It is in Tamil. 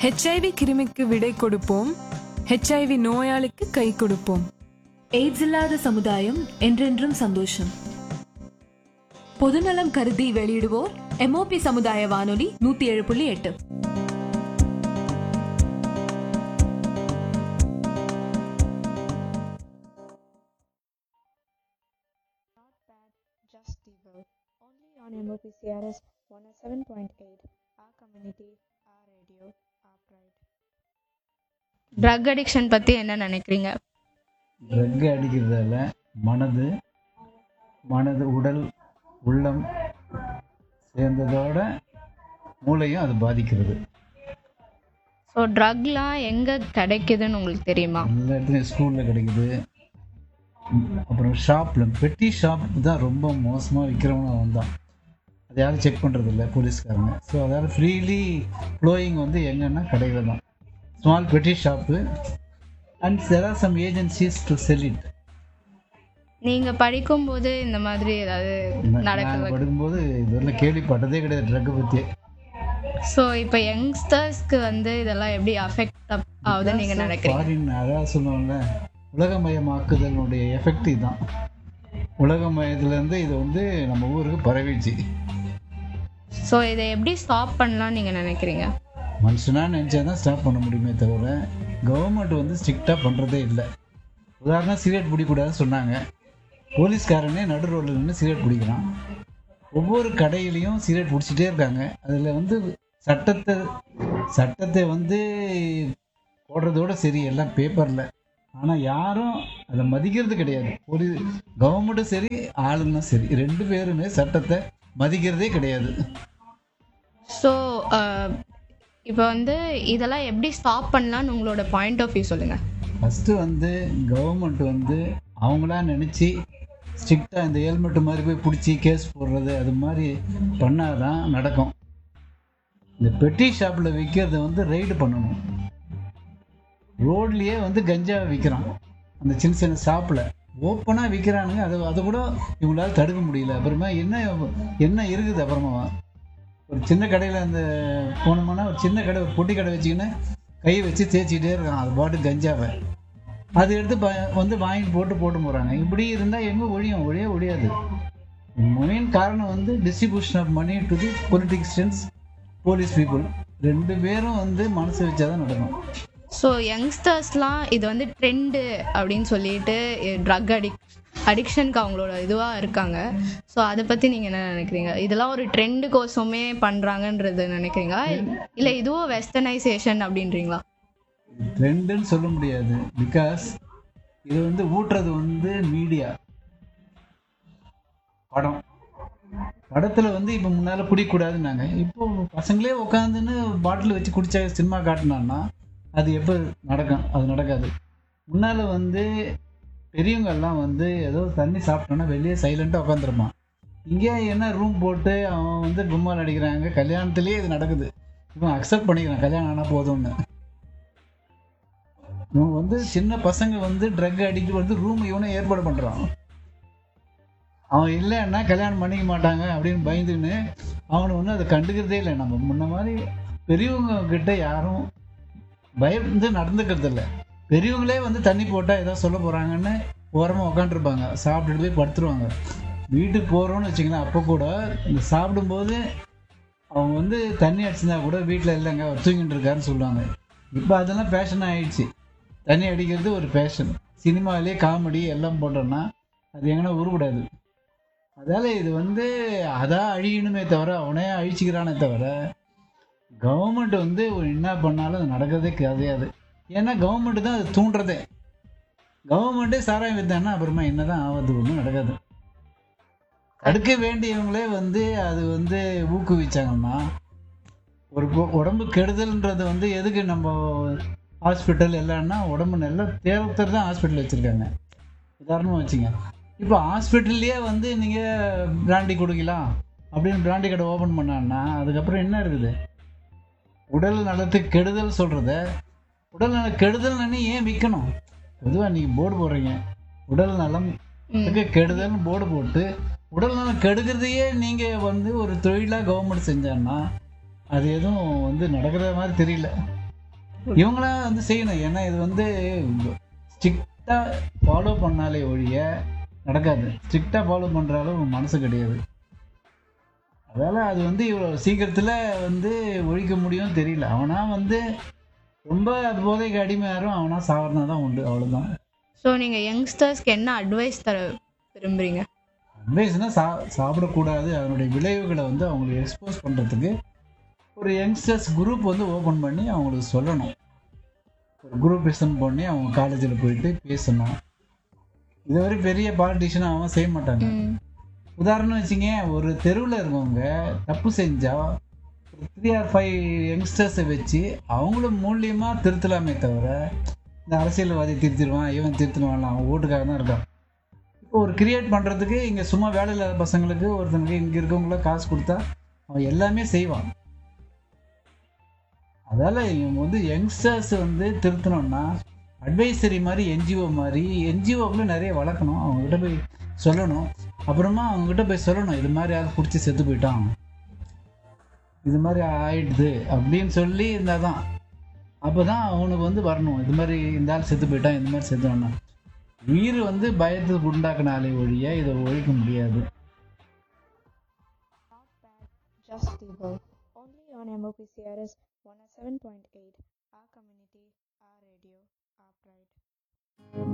HIV கிருமிக்கு விடை கொடுப்போம். HIV நோயாளிக்கு கை கொடுப்போம். எய்ட்ஸ் இல்லாத சமுதாயம் என்றென்றும் சந்தோஷம். பொதுநலம் கருதி வெளியிடுவோர் MOP சமுதாய வானொலி 107.8. Just evil. Only on MOP CRS 107.8. Our community, our radio, our pride. Drug addiction பற்றி என்ன நினைக்கிறீங்க? ட்ரக் அடிக்கிறதால மனது உடல் உள்ளம் சேர்ந்ததோட மூளையும் அது பாதிக்கிறது. ஸோ ட்ரக்லாம் எங்கே கிடைக்குதுன்னு உங்களுக்கு தெரியுமா? எல்லா இடத்துலையும் ஸ்கூலில் கிடைக்குது. அப்புறம் ஷாப்பில் பெட்டி ஷாப் தான் ரொம்ப மோசமாக விற்கிறவங்க வந்தான். அது யாரும் செக் பண்ணுறதில்ல போலீஸ்காரங்க. ஸோ அதாவது ஃப்ரீலி ஃப்ளோயிங் வந்து எங்கன்னா கடையில் தான், ஸ்மால் பெட்டி shop. And there are some agencies to sell it. நீங்கள் படிக்கும்போது இந்த மாதிரி ஏதாவது நடக்குது? படிக்கும்போது இதெல்லாம் கேள்விப்பட்டதே கிடையாது ட்ரக்கை பற்றி. ஸோ இப்போ யங்ஸ்டர்ஸ்க்கு வந்து இதெல்லாம் எப்படி அஃபெக்ட் ஆகுதுன்னு நீங்கள் நினைக்கிறீங்க? அதான் சொல்லுவாங்க, உலகமயமாக்குதலுடைய எஃபெக்ட் இதுதான். உலகமயத்துலேருந்து இது வந்து நம்ம ஊருக்கு பரவிடுச்சு. ஸோ இதை எப்படி ஸ்டாப் பண்ணலாம்னு நீங்கள் நினைக்கிறீங்க? மனுஷனாக நினச்சா தான் ஸ்டாப் பண்ண முடியுமே தவிர கவர்மெண்ட் வந்து ஸ்ட்ரிக்டாக பண்ணுறதே இல்லை. உதாரணம், சிகரெட் பிடிக்கூடாதுன்னு சொன்னாங்க. போலீஸ்காரனே நடு ரோட்டில் நின்று சிகரெட் பிடிக்கிறான். ஒவ்வொரு கடையிலையும் சிகரெட் பிடிச்சிட்டே இருக்காங்க. அதில் வந்து சட்டத்தை வந்து போடுறதோடு சரி, எல்லாம் பேப்பரில். ஆனால் யாரும் அதை மதிக்கிறது கிடையாது. கவர்மெண்ட்டும் சரி ஆளுங்களும் சரி, ரெண்டு பேருமே சட்டத்தை மதிக்கிறதே கிடையாது. ஸோ இப்போ வந்து இதெல்லாம் எப்படி ஸ்டாப் பண்ணலான்னு உங்களோட பாயிண்ட் ஆஃப் வியூ சொல்லுங்கள். ஃபஸ்ட்டு வந்து கவர்மெண்ட் வந்து அவங்களா நினச்சி ஸ்ட்ரிக்டாக இந்த ஹெல்மெட்டு மாதிரி போய் பிடிச்சி கேஸ் போடுறது அது மாதிரி பண்ணால் தான் நடக்கும். இந்த பெட்டி ஷாப்பில் விற்கிறத வந்து ரைடு பண்ணணும். ரோட்லேயே வந்து கஞ்சா விற்கிறான். அந்த சின்ன சின்ன ஷாப்பில் ஓப்பனாக விற்கிறானுங்க. அது கூட இவங்களால தடுக்க முடியல. அப்புறமா என்ன இருக்குது? அப்புறமா ஒரு சின்ன கடையில் அந்த போனோம்னா ஒரு சின்ன கடை, ஒரு பொட்டி கடை வச்சுக்கின்னு கை வச்சு தேய்ச்சிக்கிட்டே இருக்கான் அது பாட்டு கஞ்சாவை. அது எடுத்து வந்து வாங்கி போட்டு போகிறாங்க. இப்படி இருந்தால் எங்கே ஒழியாது. மெயின் காரணம் வந்து distribution of money to the politicians, police people. ரெண்டு பேரும் வந்து மனசு வச்சாதான் நடக்கும். ஸோ யங்ஸ்டர்ஸ்லாம் இது வந்து ட்ரெண்டு அப்படின்னு சொல்லிட்டு ட்ரக் அடிக்ஷனுக்கு அவங்களோட இதுவாக இருக்காங்க. ஸோ அதை பற்றி நீங்கள் என்ன நினைக்கிறீங்க? இதெல்லாம் ஒரு ட்ரெண்டுக்கோசமே பண்ணுறாங்கன்றது நினைக்கிறீங்களா, இல்லை இதுவும் வெஸ்டர்னைசேஷன் அப்படின்றீங்களா? ட்ரெண்டுன்னு சொல்ல முடியாது. பிகாஸ் இது வந்து ஊட்டுறது வந்து மீடியா, படத்தில் வந்து இப்போ முன்னால் குடிக்கூடாதுன்னாங்க. இப்போ பசங்களே உட்காந்துன்னு பாட்டில் வச்சு குடிச்சா சினிமா காட்டினான்னா அது எப்போ நடக்கும்? அது நடக்காது. முன்னால் வந்து பெரியவங்கெல்லாம் வந்து ஏதோ தண்ணி சாப்பிட்டோன்னா வெளியே சைலண்ட்டாக உட்காந்துருப்பான். இங்கே என்ன ரூம் போட்டு அவன் வந்து கும்மால் அடிக்கிறாங்க. கல்யாணத்துலேயே இது நடக்குது. இவன் அக்செப்ட் பண்ணிக்கிறான் கல்யாணம் ஆனால் போதும்னு. இவன் வந்து சின்ன பசங்க வந்து ட்ரக் அடிக்ட் வந்து ரூம் இவனை ஏற்பாடு பண்ணுறான். அவன் இல்லைன்னா கல்யாணம் பண்ணிக்க மாட்டாங்க அப்படின்னு பயந்துன்னு அவனை வந்து அதை கண்டுக்கிறதே இல்லை. நம்ம முன்ன மாதிரி பெரியவங்க கிட்ட யாரும் பயந்து நடந்துக்கிறது இல்லை. பெரியவங்களே வந்து தண்ணி போட்டால் ஏதோ சொல்ல போகிறாங்கன்னு ஓரமாக உட்காந்துருப்பாங்க, சாப்பிட்டுட்டு போய் படுத்துருவாங்க. வீட்டுக்கு போகிறோன்னு வச்சிங்களேன், அப்போ கூட இந்த சாப்பிடும்போது அவங்க வந்து தண்ணி அடிச்சிருந்தா கூட வீட்டில் இல்லைங்க தூங்கிட்டு இருக்காருன்னு சொல்லுவாங்க. இப்போ அதெல்லாம் ஃபேஷனாக ஆயிடுச்சு. தண்ணி அடிக்கிறது ஒரு ஃபேஷன். சினிமாவிலே காமெடி எல்லாம் போட்டோன்னா அது எங்கன்னா உருக்கூடாது. அதால் இது வந்து அதான் அழியணுமே தவிர அவனே அழிச்சிக்கிறானே தவிர கவர்மெண்ட் வந்து என்ன பண்ணாலும் அது நடக்கிறதே கிடையாது. ஏன்னா கவர்மெண்ட்டு தான் அது தூண்டுறதே. கவர்மெண்ட்டே சாராயம் வித்தான்னா அப்புறமா என்ன தான் ஆபத்து? ஒன்றும் நடக்காது. தடுக்க வேண்டியவங்களே வந்து அது வந்து ஊக்குவிச்சாங்கன்னா ஒரு உடம்பு கெடுதல்ன்றது வந்து எதுக்கு நம்ம ஹாஸ்பிட்டல் இல்லைன்னா உடம்பு நல்லா தேவைத்தர் தான் ஹாஸ்பிட்டல் வச்சுருக்காங்க. உதாரணமாக வச்சுங்க, இப்போ ஹாஸ்பிட்டல்லையே வந்து நீங்கள் பிராண்டி கொடுக்கலாம் அப்படின்னு பிராண்டி கடை ஓப்பன் பண்ணான்னா அதுக்கப்புறம் என்ன இருக்குது? உடல் நலத்துக்கு கெடுதல் சொல்கிறத உடல் நல கெடுதல்னு ஏன் விற்கணும்? பொதுவாக நீங்கள் போர்டு போடுறீங்க, உடல் நலம் கெடுதல்னு போர்டு போட்டு உடல் நலம் கெடுக்கிறதையே நீங்கள் வந்து ஒரு தொழிலாக கவர்மெண்ட் செஞ்சான்னா அது எதுவும் வந்து நடக்கிற மாதிரி தெரியல. இவங்களா வந்து செய்யணும். ஏன்னா இது வந்து ஸ்ட்ரிக்டா ஃபாலோ பண்ணாலே ஒழிய நடக்காது. ஸ்ட்ரிக்டா ஃபாலோ பண்ற அளவு மனசு கிடையாது. அதால அது வந்து இவ்வளோ சீக்கிரத்துல வந்து ஒழிக்க முடியும்னு தெரியல. அவனா வந்து ரொம்ப போதைக்கு அடிமையாரும் அவனா சாவறதா தான் உண்டு, அவ்வளவுதான். ஸோ நீங்கள் யங்ஸ்டர்ஸ்க்கு என்ன அட்வைஸ் தர விரும்புறீங்க? அட்வைஸ்னா சாப்பிடக்கூடாது, அதனுடைய விளைவுகளை வந்து அவங்களுக்கு எக்ஸ்போஸ் பண்றதுக்கு ஒரு யங்ஸ்டர்ஸ் குரூப் வந்து ஓப்பன் பண்ணி அவங்களுக்கு சொல்லணும். ஒரு குரூப்பிசம் பண்ணி அவங்க காலேஜில் போயிட்டு பேசணும். இதுவரை பெரிய பாலிட்டிஷியன் அவன் செய்ய மாட்டாங்க. உதாரணம் வச்சுங்க, ஒரு தெருவில் இருக்கவங்க தப்பு செஞ்சா ஒரு 3 or 5 யங்ஸ்டர்ஸை வச்சு அவங்களும் மூலியமாக திருத்தலாமே தவிர, இந்த அரசியல்வாதி திருத்திடுவான் இவன் திருத்திடுவான் அவன் ஓட்டுக்காக தான் இருக்கான். இப்போ ஒரு கிரியேட் பண்ணுறதுக்கு இங்கே சும்மா வேலை இல்லாத பசங்களுக்கு ஒருத்தனுக்கு இங்கே இருக்கவங்கள காசு கொடுத்தா அவன் எல்லாமே செய்வான். அதால் இவங்க வந்து யங்ஸ்டர்ஸ் வந்து திருத்தணும்னா அட்வைசரி மாதிரி என்ஜிஓக்குள்ள நிறைய வளர்க்கணும். அவங்ககிட்ட போய் சொல்லணும். அப்புறமா அவங்ககிட்ட போய் சொல்லணும், இது மாதிரி யாரும் குடிச்சு செத்து போயிட்டான், இது மாதிரி ஆயிடுது அப்படின்னு சொல்லி இருந்தால் தான். அப்போ தான் அவனுக்கு வந்து வரணும், இது மாதிரி இந்த ஆள் செத்து போயிட்டான், இந்த மாதிரி செத்துவானா. உயிர் வந்து பயத்துக்கு உண்டாக்குனாலே ஒழிய இதை ஒழிக்க முடியாது. Just stable. Only on MOPCRS 107.8. Our community, our radio, our pride.